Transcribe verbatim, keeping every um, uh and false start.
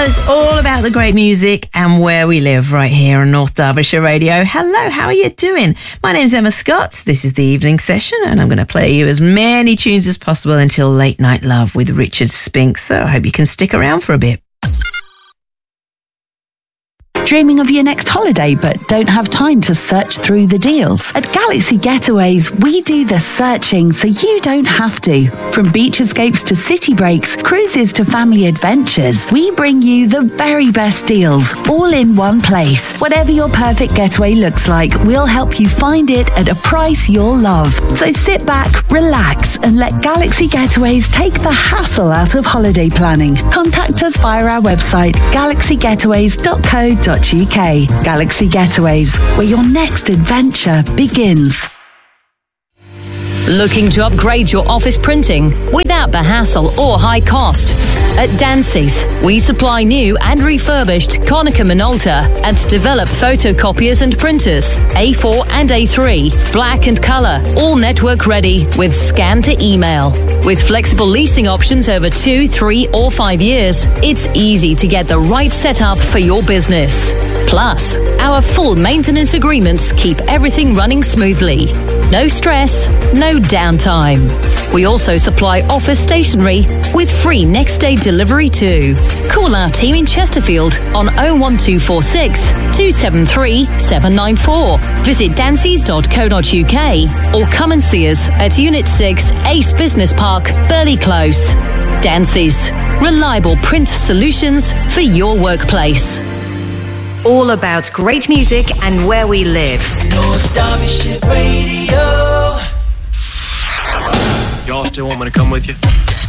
it's all about the great music and where we live right here on North Derbyshire Radio. Hello, how are you doing? My name's Emma Scott. This is the evening session and I'm going to play you as many tunes as possible until Late Night Love with Richard Spink. So I hope you can stick around for a bit. Dreaming of your next holiday but don't have time to search through the deals? At Galaxy Getaways, we do the searching so you don't have to. From beach escapes to city breaks, cruises to family adventures, we bring you the very best deals, all in one place. Whatever your perfect getaway looks like, we'll help you find it at a price you'll love. So sit back, relax, and let Galaxy Getaways take the hassle out of holiday planning. Contact us via our website, galaxy getaways dot co dot uk. Galaxy Getaways, where your next adventure begins. Looking to upgrade your office printing without the hassle or high cost? At Dancy's, we supply new and refurbished Konica Minolta and develop photocopiers and printers, A four and A three, black and colour, all network ready with scan to email. With flexible leasing options over two, three or five years, it's easy to get the right setup for your business. Plus, our full maintenance agreements keep everything running smoothly. No stress, no downtime. We also supply office stationery with free next day delivery too. Call our team in Chesterfield on oh one two four six, two seven three, seven nine four. Visit dancys dot co dot uk or come and see us at Unit six, Ace Business Park, Burley Close. Dancy's, reliable print solutions for your workplace. All about great music and where we live. North Derbyshire Radio. Y'all still want me to come with you?